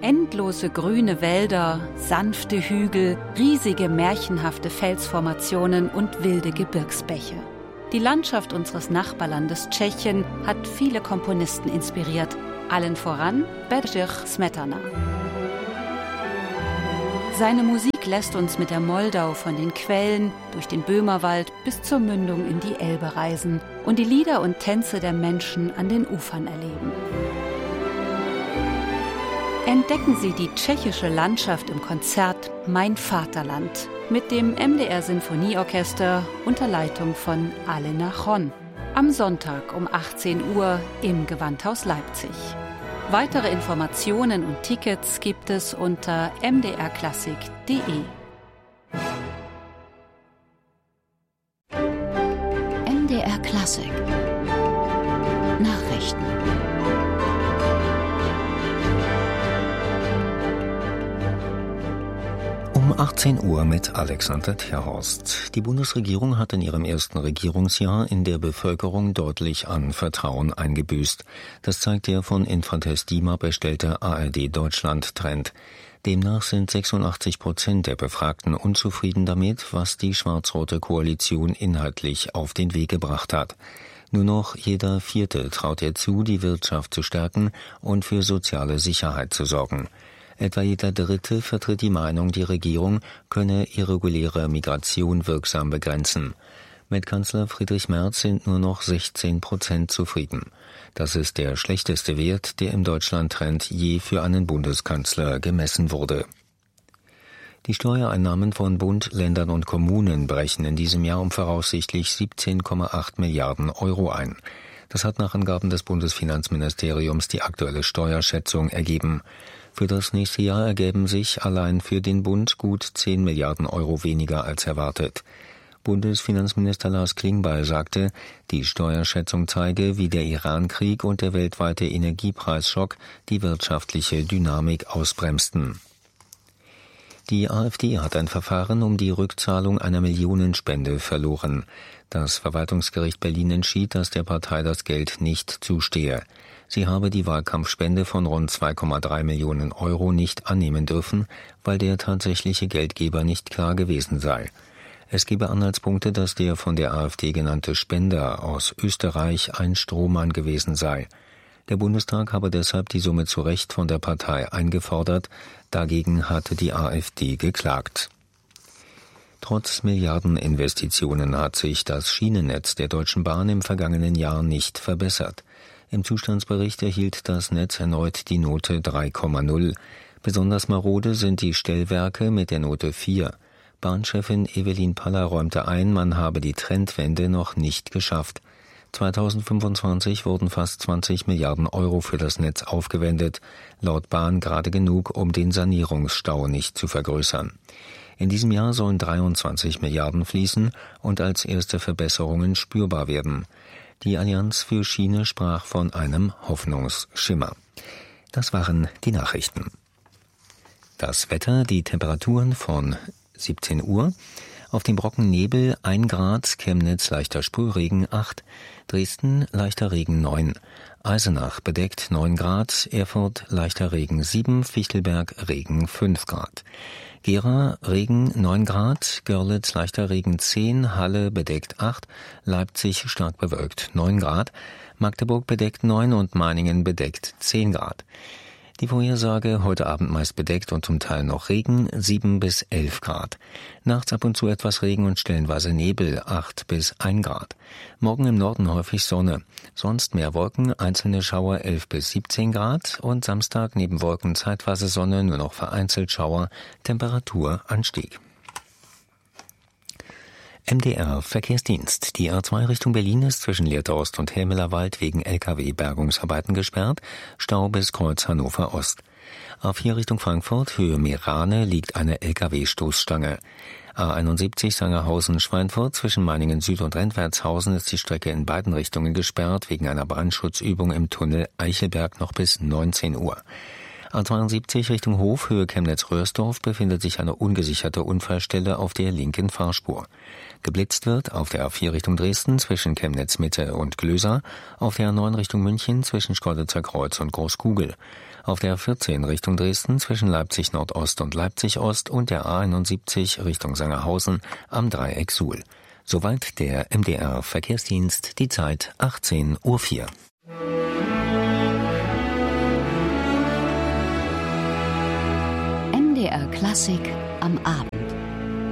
Endlose grüne Wälder, sanfte Hügel, riesige märchenhafte Felsformationen und wilde Gebirgsbäche. Die Landschaft unseres Nachbarlandes Tschechien hat viele Komponisten inspiriert, allen voran Bedřich Smetana. Seine Musik lässt uns mit der Moldau von den Quellen durch den Böhmerwald bis zur Mündung in die Elbe reisen und die Lieder und Tänze der Menschen an den Ufern erleben. Entdecken Sie die tschechische Landschaft im Konzert Mein Vaterland mit dem MDR Sinfonieorchester unter Leitung von Alena Chon am Sonntag um 18 Uhr im Gewandhaus Leipzig. Weitere Informationen und Tickets gibt es unter mdrklassik.de. MDR Klassik Nachrichten. Um 18 Uhr mit Alexander Terhorst. Die Bundesregierung hat in ihrem ersten Regierungsjahr in der Bevölkerung deutlich an Vertrauen eingebüßt. Das zeigt der von Infratest DIMAP erstellte ARD-Deutschland-Trend. Demnach sind 86% der Befragten unzufrieden damit, was die schwarz-rote Koalition inhaltlich auf den Weg gebracht hat. Nur noch jeder Vierte traut ihr zu, die Wirtschaft zu stärken und für soziale Sicherheit zu sorgen. Etwa jeder Dritte vertritt die Meinung, die Regierung könne irreguläre Migration wirksam begrenzen. Mit Kanzler Friedrich Merz sind nur noch 16% zufrieden. Das ist der schlechteste Wert, der im Deutschland-Trend je für einen Bundeskanzler gemessen wurde. Die Steuereinnahmen von Bund, Ländern und Kommunen brechen in diesem Jahr um voraussichtlich 17,8 Milliarden Euro ein. Das hat nach Angaben des Bundesfinanzministeriums die aktuelle Steuerschätzung ergeben. Für das nächste Jahr ergeben sich allein für den Bund gut 10 Milliarden Euro weniger als erwartet. Bundesfinanzminister Lars Klingbeil sagte, die Steuerschätzung zeige, wie der Iran-Krieg und der weltweite Energiepreisschock die wirtschaftliche Dynamik ausbremsten. Die AfD hat ein Verfahren um die Rückzahlung einer Millionenspende verloren. Das Verwaltungsgericht Berlin entschied, dass der Partei das Geld nicht zustehe. Sie habe die Wahlkampfspende von rund 2,3 Millionen Euro nicht annehmen dürfen, weil der tatsächliche Geldgeber nicht klar gewesen sei. Es gebe Anhaltspunkte, dass der von der AfD genannte Spender aus Österreich ein Strohmann gewesen sei. Der Bundestag habe deshalb die Summe zu Recht von der Partei eingefordert. Dagegen hatte die AfD geklagt. Trotz Milliardeninvestitionen hat sich das Schienennetz der Deutschen Bahn im vergangenen Jahr nicht verbessert. Im Zustandsbericht erhielt das Netz erneut die Note 3,0. Besonders marode sind die Stellwerke mit der Note 4. Bahnchefin Evelyn Paller räumte ein, man habe die Trendwende noch nicht geschafft. 2025 wurden fast 20 Milliarden Euro für das Netz aufgewendet, laut Bahn gerade genug, um den Sanierungsstau nicht zu vergrößern. In diesem Jahr sollen 23 Milliarden fließen und als erste Verbesserungen spürbar werden. Die Allianz für Schiene sprach von einem Hoffnungsschimmer. Das waren die Nachrichten. Das Wetter, die Temperaturen von 17 Uhr. Auf dem Brocken Nebel 1 Grad, Chemnitz leichter Sprühregen 8, Dresden leichter Regen 9, Eisenach bedeckt 9 Grad, Erfurt leichter Regen 7, Fichtelberg Regen 5 Grad. Gera Regen 9 Grad, Görlitz leichter Regen 10, Halle bedeckt 8, Leipzig stark bewölkt 9 Grad, Magdeburg bedeckt 9 und Meiningen bedeckt 10 Grad. Die Vorhersage heute Abend meist bedeckt und zum Teil noch Regen 7 bis 11 Grad. Nachts ab und zu etwas Regen und stellenweise Nebel 8 bis 1 Grad. Morgen im Norden häufig Sonne. Sonst mehr Wolken, einzelne Schauer 11 bis 17 Grad und Samstag neben Wolken zeitweise Sonne, nur noch vereinzelt Schauer, Temperaturanstieg. MDR Verkehrsdienst. Die A2 Richtung Berlin ist zwischen Lehrter-Ost und Helmelerwald wegen LKW-Bergungsarbeiten gesperrt. Stau bis Kreuz Hannover Ost. A4 Richtung Frankfurt, Höhe Meerane, liegt eine LKW-Stoßstange. A71 Sangerhausen-Schweinfurt, zwischen Meiningen Süd und Rentwertshausen ist die Strecke in beiden Richtungen gesperrt, wegen einer Brandschutzübung im Tunnel Eichelberg noch bis 19 Uhr. A72 Richtung Hof, Höhe Chemnitz-Röhrsdorf, befindet sich eine ungesicherte Unfallstelle auf der linken Fahrspur. Geblitzt wird auf der A4 Richtung Dresden zwischen Chemnitz-Mitte und Glösa, auf der A9 Richtung München zwischen Schkeuditzer Kreuz und Großkugel. Auf der 14 Richtung Dresden zwischen Leipzig Nordost und Leipzig Ost und der A71 Richtung Sangerhausen am Dreieck Suhl. Soweit der MDR Verkehrsdienst, die Zeit 18:04 Uhr. MDR Klassik am Abend.